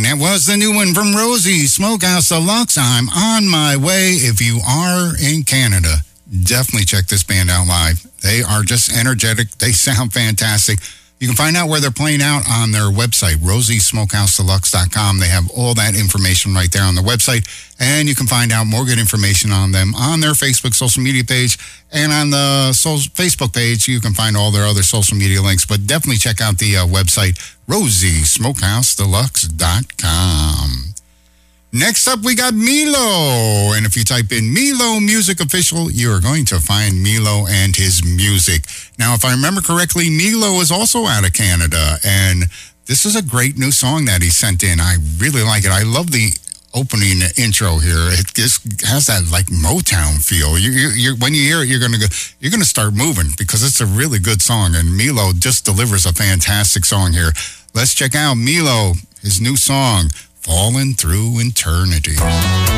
that was the new one from Rosie Smokehouse Deluxe. I'm on my way. If you are in Canada, definitely check this band out live. They are just energetic. They sound fantastic. You can find out where they're playing out on their website, rosiesmokehousedeluxe.com. They have all that information right there on the website. And you can find out more good information on them on their Facebook social media page. And on the Facebook page, you can find all their other social media links. But definitely check out the website, rosiesmokehousedeluxe.com. Next up, we got Milo. And if you type in Milo Music Official, you are going to find Milo and his music. Now, if I remember correctly, Milo is also out of Canada. And this is a great new song that he sent in. I really like it. I love the opening intro here. It just has that like Motown feel. You're when you hear it, you're gonna start moving because it's a really good song. And Milo just delivers a fantastic song here. Let's check out Milo, his new song, Falling Through Eternity.